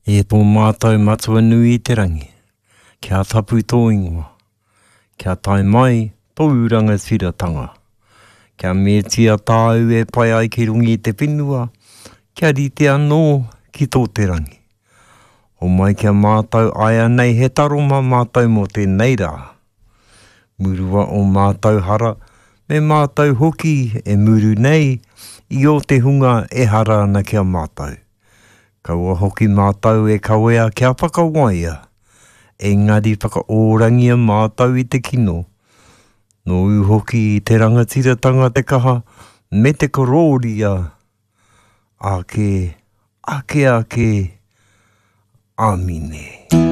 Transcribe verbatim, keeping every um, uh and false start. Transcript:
E tō mātou matua nui i te rangi, kia tapu tō ingoa, kia tai mai tō uranga whiratanga, kia metia tāu e pai ai ki rungi i te whenua, kia rite anō ki tō te rangi. O mai kia mātou aia nei he taroma mātou mō tēnei rā. Murua o mātou hara, me mātou hoki e muru nei, i o te hunga e hara ana kia mātou. Kaua hoki mātou e kawea kia whakawaia, engari whakaorangia mātou i te kino. Nō u hoki i te rangatiratanga te kaha, me te kororia. Ake, ake ake, amine.